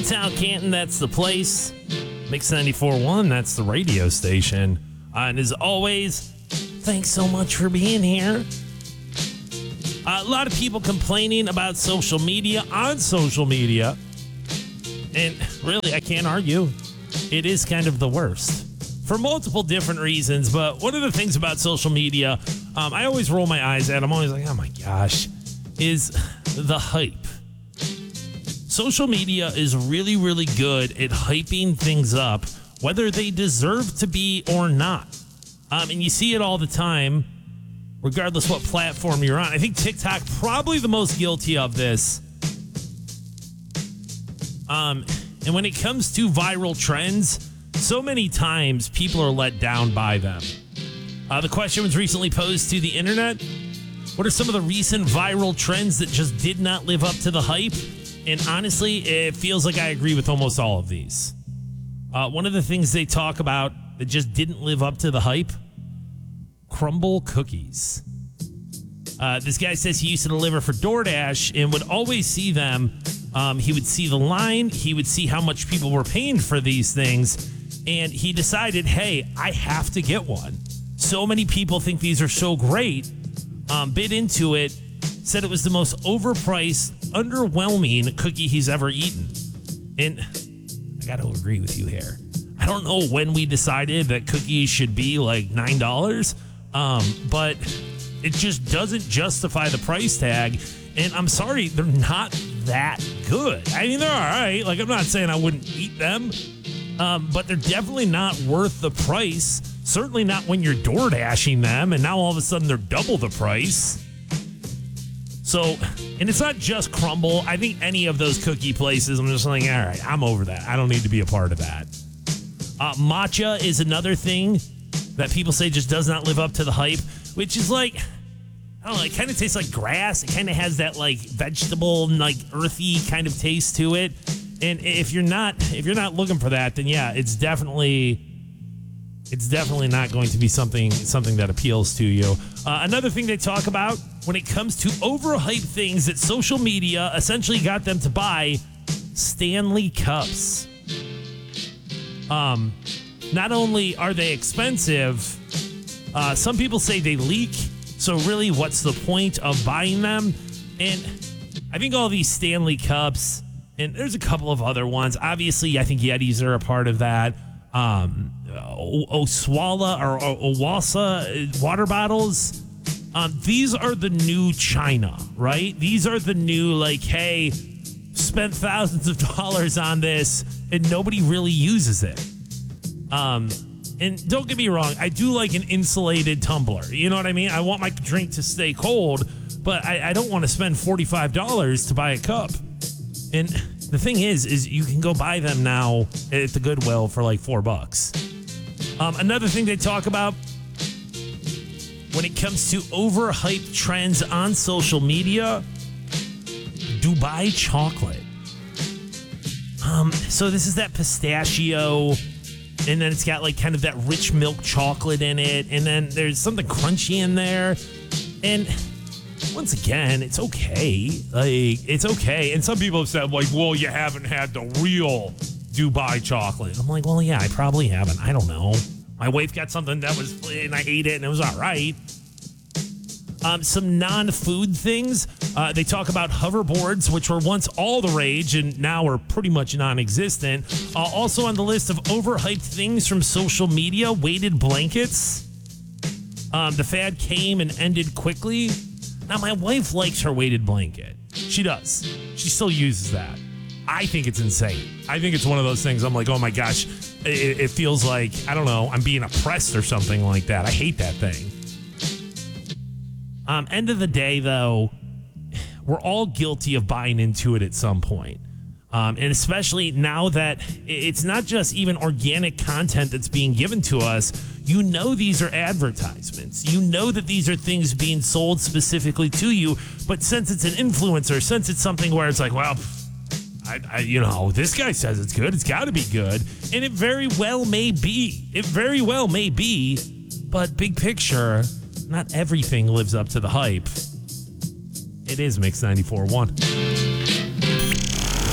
Midtown Canton, that's the place. Mix 94.1, that's the radio station. And as always, thanks so much for being here. A lot of people complaining about social media on social media. And really, I can't argue. It is kind of the worst for multiple different reasons. But one of the things about social media, I always roll my eyes at. I'm always like, oh my gosh, is the hype. Social media is really, really good at hyping things up, whether they deserve to be or not. And you see it all the time, regardless what platform you're on. I think TikTok probably the most guilty of this. And when it comes to viral trends, so many times people are let down by them. The question was recently posed to the internet. What are some of the recent viral trends that just did not live up to the hype? And honestly, it feels like I agree with almost all of these. One of the things they talk about that just didn't live up to the hype, crumble cookies. This guy says he used to deliver for DoorDash and would always see them. He would see the line. He would see how much people were paying for these things. And he decided, hey, I have to get one. So many people think these are so great. Bid into it. Said it was the most overpriced, underwhelming cookie he's ever eaten. And I got to agree with you here. I don't know when we decided that cookies should be like $9, but it just doesn't justify the price tag. And I'm sorry, they're not that good. I mean, they're all right. Like, I'm not saying I wouldn't eat them, but they're definitely not worth the price. Certainly not when you're DoorDashing them, and now all of a sudden they're double the price. So, and it's not just Crumble. I think any of those cookie places, I'm just like, all right, I'm over that. I don't need to be a part of that. Matcha is another thing that people say just does not live up to the hype, which is like, I don't know, it kind of tastes like grass. It kind of has that like vegetable, like earthy kind of taste to it. And if you're not looking for that, then yeah, it's definitely not going to be something that appeals to you. Another thing they talk about when it comes to overhyped things that social media essentially got them to buy, Stanley Cups. Not only are they expensive, some people say they leak. So really, what's the point of buying them? And I think all these Stanley Cups, and there's a couple of other ones. Obviously, I think Yetis are a part of that. Oswala or Owasa water bottles. These are the new China, right? These are the new, like, hey, spent thousands of dollars on this and nobody really uses it. And don't get me wrong, I do like an insulated tumbler. You know what I mean? I want my drink to stay cold, but I don't want to spend $45 to buy a cup. And the thing is you can go buy them now at the Goodwill for like $4. Another thing they talk about when it comes to overhyped trends on social media, Dubai chocolate. So this is that pistachio, and then it's got like kind of that rich milk chocolate in it, and then there's something crunchy in there. And once again, it's okay. Like, it's okay. And some people have said, like, well, you haven't had the real Dubai chocolate. I'm like, well, yeah, I probably haven't. I don't know. My wife got something that was, and I ate it, and it was all right. Some non-food things. They talk about hoverboards, which were once all the rage and now are pretty much non-existent. Also on the list of overhyped things from social media, weighted blankets. The fad came and ended quickly. Now, my wife likes her weighted blanket. She does. She still uses that. I think it's insane. I think it's one of those things I'm like, oh my gosh, it feels like, I don't know, I'm being oppressed or something like that. I hate that thing. End of the day, though, we're all guilty of buying into it at some point. And especially now that it's not just even organic content that's being given to us. You know these are advertisements. You know that these are things being sold specifically to you. But since it's an influencer, since it's something where it's like, well, this guy says it's good, it's got to be good. And it very well may be. It very well may be. But big picture, not everything lives up to the hype. It is Mix 94.1. Mix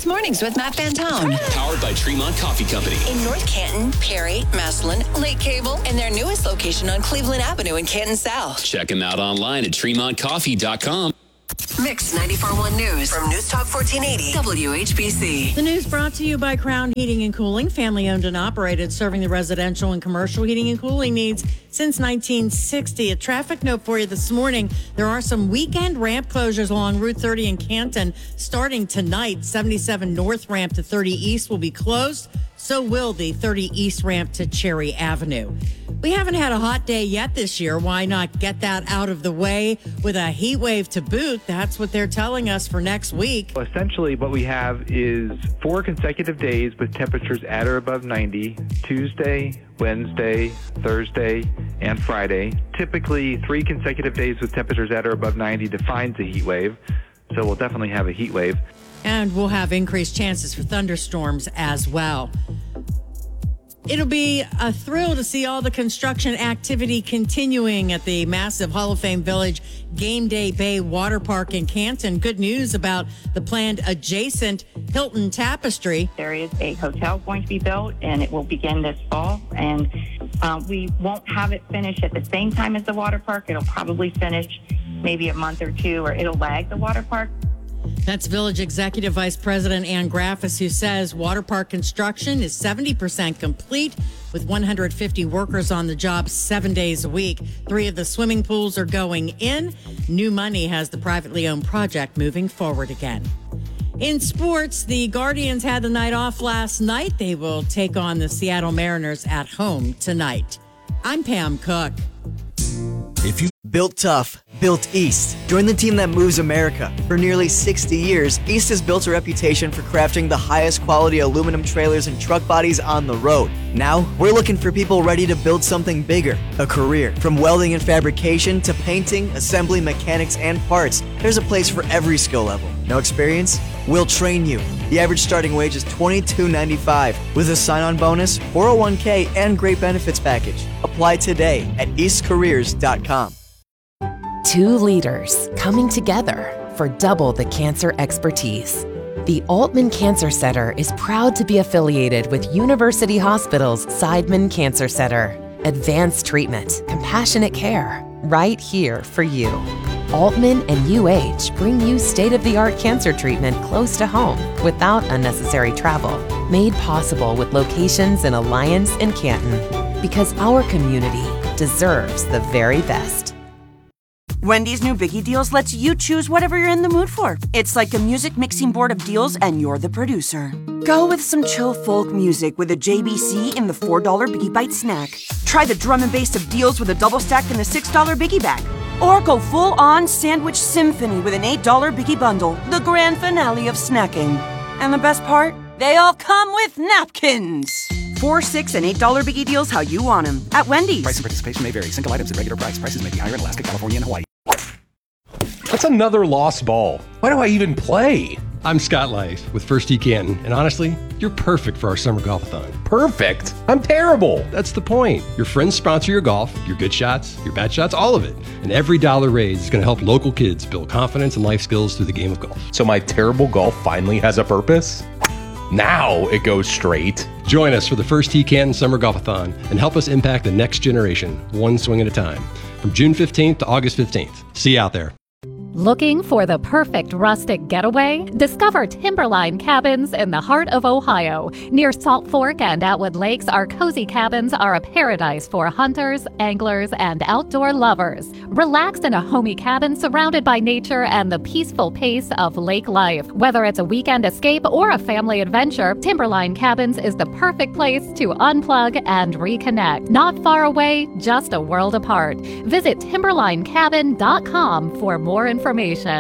Mornings with Matt Fantone. Powered by Tremont Coffee Company. In North Canton, Perry, Massillon, Lake Cable, and their newest location on Cleveland Avenue in Canton South. Check them out online at TremontCoffee.com. Mix 94.1 News from News Talk 1480 WHBC. The news brought to you by Crown Heating and Cooling, family owned and operated, serving the residential and commercial heating and cooling needs since 1960. A traffic note for you this morning. There are some weekend ramp closures along Route 30 in Canton starting tonight. 77 North ramp to 30 East will be closed. So will the 30 East ramp to Cherry Avenue. We haven't had a hot day yet this year. Why not get that out of the way with a heat wave to boot? That's what they're telling us for next week. Essentially, what we have is 4 consecutive days with temperatures at or above 90, Tuesday, Wednesday, Thursday, and Friday. Typically, 3 consecutive days with temperatures at or above 90 defines a heat wave. So we'll definitely have a heat wave. And we'll have increased chances for thunderstorms as well. It'll be a thrill to see all the construction activity continuing at the massive Hall of Fame Village Game Day Bay Water Park in Canton. Good news about the planned adjacent Hilton Tapestry. There is a hotel going to be built, and it will begin this fall. And we won't have it finished at the same time as the water park. It'll probably finish maybe a month or two, or it'll lag the water park. That's Village Executive Vice President Ann Graffis, who says water park construction is 70% complete with 150 workers on the job 7 days a week. 3 of the swimming pools are going in. New money has the privately owned project moving forward again. In sports, the Guardians had the night off last night. They will take on the Seattle Mariners at home tonight. I'm Pam Cook. If you built tough, built East. Join the team that moves America. For nearly 60 years, East has built a reputation for crafting the highest quality aluminum trailers and truck bodies on the road. Now, we're looking for people ready to build something bigger, a career. From welding and fabrication to painting, assembly, mechanics, and parts, there's a place for every skill level. No experience? We'll train you. The average starting wage is $22.95 with a sign-on bonus, 401k, and great benefits package. Apply today at eastcareers.com. 2 leaders coming together for double the cancer expertise. The Altman Cancer Center is proud to be affiliated with University Hospital's Seidman Cancer Center. Advanced treatment, compassionate care, right here for you. Altman and UH bring you state-of-the-art cancer treatment close to home without unnecessary travel. Made possible with locations in Alliance and Canton. Because our community deserves the very best. Wendy's new Biggie Deals lets you choose whatever you're in the mood for. It's like a music mixing board of deals, and you're the producer. Go with some chill folk music with a JBC in the $4 Biggie Bite snack. Try the drum and bass of deals with a double stack in the $6 Biggie Bag. Or go full-on sandwich symphony with an $8 Biggie Bundle, the grand finale of snacking. And the best part? They all come with napkins. $4, $6, and $8 Biggie Deals how you want them at Wendy's. Price and participation may vary. Single items at regular price. Prices may be higher in Alaska, California, and Hawaii. That's another lost ball. Why do I even play? I'm Scott Life with First Tee Canton, and honestly, you're perfect for our summer golf-a-thon. Perfect? I'm terrible. That's the point. Your friends sponsor your golf, your good shots, your bad shots, all of it. And every dollar raised is going to help local kids build confidence and life skills through the game of golf. So my terrible golf finally has a purpose? Now it goes straight. Join us for the First Tee Canton Summer Golf-a-thon and help us impact the next generation, one swing at a time. From June 15th to August 15th. See you out there. Looking for the perfect rustic getaway? Discover Timberline Cabins in the heart of Ohio. Near Salt Fork and Atwood Lakes, our cozy cabins are a paradise for hunters, anglers, and outdoor lovers. Relax in a homey cabin surrounded by nature and the peaceful pace of lake life. Whether it's a weekend escape or a family adventure, Timberline Cabins is the perfect place to unplug and reconnect. Not far away, just a world apart. Visit timberlinecabin.com for more information.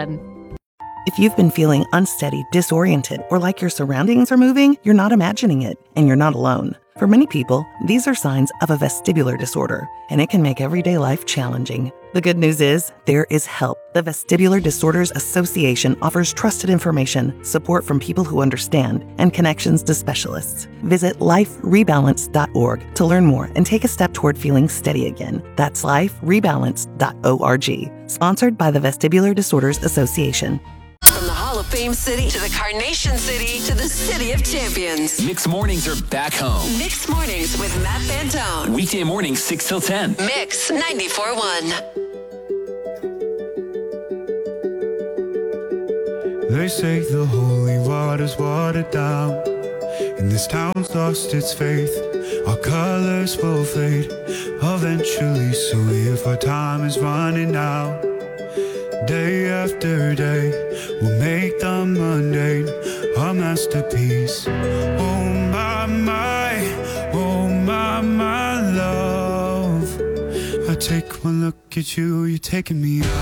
If you've been feeling unsteady, disoriented, or like your surroundings are moving, you're not imagining it, and you're not alone. For many people, these are signs of a vestibular disorder, and it can make everyday life challenging. The good news is, there is help. The Vestibular Disorders Association offers trusted information, support from people who understand, and connections to specialists. Visit liferebalance.org to learn more and take a step toward feeling steady again. That's liferebalance.org. Sponsored by the Vestibular Disorders Association. From the Hall of Fame City to the Carnation City to the City of Champions. Mixed Mornings are back home. Mixed Mornings with Matt Fantone. Weekday mornings 6 till 10. Mix 94.1. They say the holy water's watered down, and this town's lost its faith. Our colors will fade eventually, so if our time is running out, day after day, we'll make the mundane a masterpiece. Oh my, my love. I take one look at you, you're taking me out.